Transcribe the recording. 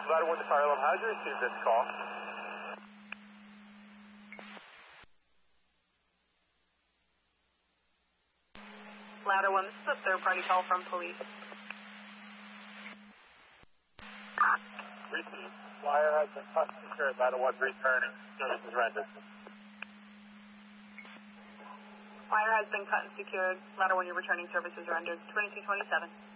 Ladder 1 to Fire Alarm, how did you receive this call? Ladder 1, this is a third-party call from police. Received. Flyer has been cut and secured. Ladder 1 returning. Services rendered. Fire has been cut and secured. Ladder 1, you're returning services rendered. 2227.